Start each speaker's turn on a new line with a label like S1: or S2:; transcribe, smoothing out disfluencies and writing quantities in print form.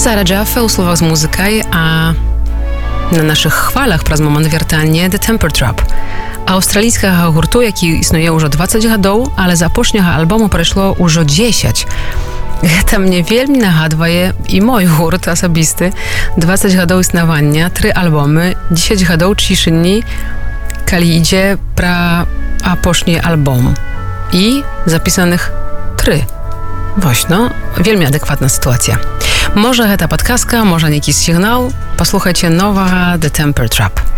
S1: Sara Jaffe u slova z muzikaj, a na našich chwalach prаз moment вертання The Temper Trap. Австралійського гурту, який існує уже 20 років, але з апошнього альбому пройшло уже 10. Гэта мне вельмі нагадвае і мой гурт асабісты. 20 гадоў існавання, 3 альбомы, 10 гадоў цішыні, калі ідзе пра апошні альбом. І запісаных 3. Вось, вельмі адэкватна сітуацыя. Можа гэта падказка, можа нейкі сігнал. Паслухайце новага The Temper Trap.